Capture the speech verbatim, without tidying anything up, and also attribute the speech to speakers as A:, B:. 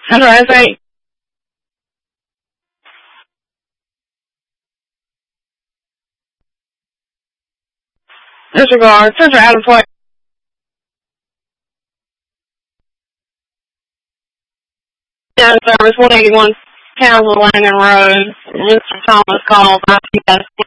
A: That's right, that's right. Disregard. Sister Adams Point. Yeah, service one eighty-one Townsville Landing Road. Mister Thomas called. I think that's